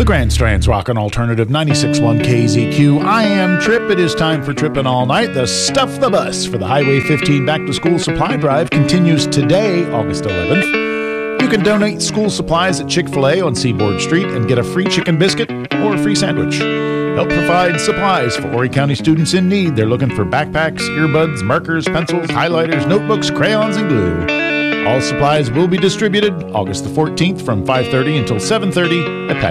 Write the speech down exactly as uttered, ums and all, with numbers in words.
The Grand Strand's Rockin' Alternative ninety-six point one K Z Q. I am Trip. It is time for Trippin' All Night. The Stuff the Bus for the Highway fifteen Back to School Supply Drive continues today, August eleventh. You can donate school supplies at Chick-fil-A on Seaboard Street and get a free chicken biscuit or a free sandwich. Help provide supplies for Horry County students in need. They're looking for backpacks, earbuds, markers, pencils, highlighters, notebooks, crayons, and glue. All supplies will be distributed August the fourteenth from five thirty until seven thirty at Patty